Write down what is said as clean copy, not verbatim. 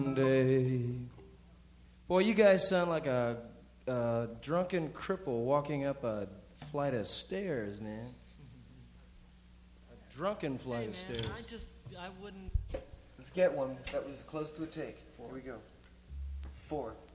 Sunday. Boy, you guys sound like a drunken cripple walking up a flight of stairs, man. A drunken flight of stairs. I wouldn't. Let's get one that was close to a take. Here we go. 4.